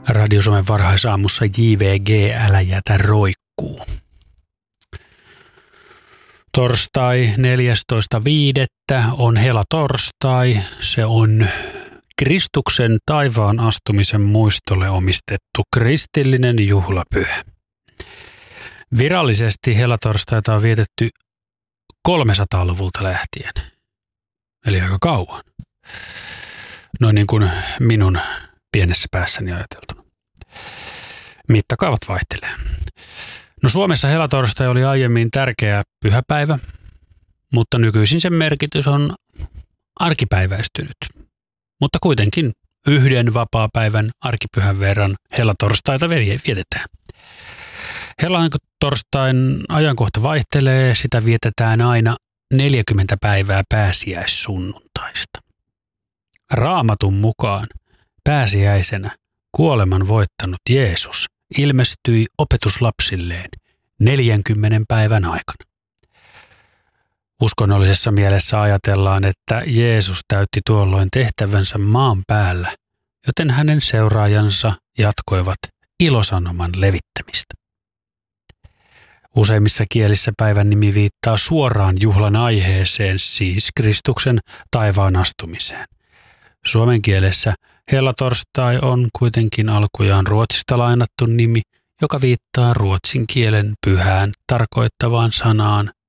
Radio Suomen varhaisaamussa JVG, älä jätä roikkuu. Torstai 14.5. on helatorstai. Se on Kristuksen taivaan astumisen muistolle omistettu kristillinen juhlapyhä. Virallisesti helatorstaita on vietetty 300-luvulta lähtien, eli aika kauan. Noin niin kuin minun pienessä päässäni ajateltuna. Mittakaavat vaihtelee. No Suomessa helatorstai oli aiemmin tärkeä pyhäpäivä, mutta nykyisin sen merkitys on arkipäiväistynyt. Mutta kuitenkin yhden vapaapäivän arkipyhän verran helatorstaita vietetään. Helatorstain ajankohta vaihtelee, sitä vietetään aina 40 päivää pääsiäissunnuntaista. Raamatun mukaan pääsiäisenä kuoleman voittanut Jeesus ilmestyi opetuslapsilleen 40 päivän aikana. Uskonnollisessa mielessä ajatellaan, että Jeesus täytti tuolloin tehtävänsä maan päällä, joten hänen seuraajansa jatkoivat ilosanoman levittämistä. Useimmissa kielissä päivän nimi viittaa suoraan juhlan aiheeseen, siis Kristuksen taivaan astumiseen. Suomen kielessä hellatorstai on kuitenkin alkujaan Ruotsista lainattu nimi, joka viittaa ruotsin kielen pyhään tarkoittavaan sanaan